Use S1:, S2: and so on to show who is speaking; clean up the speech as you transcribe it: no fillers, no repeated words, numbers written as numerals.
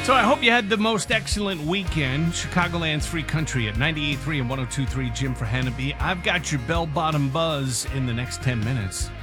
S1: So I hope you had the most excellent weekend. Chicagoland's Free Country at 98.3 and 102.3 Jim for Hannity. I've got your bell-bottom buzz in the next 10 minutes.